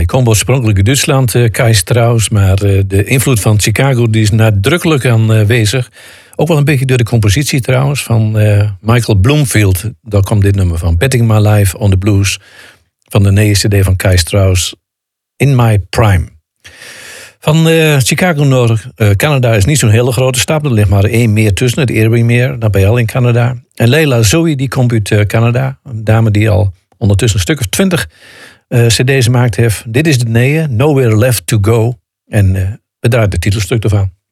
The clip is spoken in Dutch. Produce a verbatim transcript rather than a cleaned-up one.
komt oorspronkelijk uit Duitsland, uh, Kai Strauss. Maar uh, de invloed van Chicago die is nadrukkelijk aanwezig. Ook wel een beetje door de compositie trouwens van uh, Michael Bloomfield. Daar komt dit nummer van. Betting My Life on the Blues. Van de nieuwe cd van Kai Strauss. In My Prime. Van uh, Chicago naar uh, Canada is niet zo'n hele grote stap. Er ligt maar één meer tussen, het Erie-meer. Dan ben je al in Canada. En Leila Zoe die komt uit uh, Canada. Een dame die al ondertussen een stuk of twintig uh, cd's gemaakt heeft. Dit is de nieuwe, Nowhere Left to Go. En uh, we draaien het titelstuk ervan.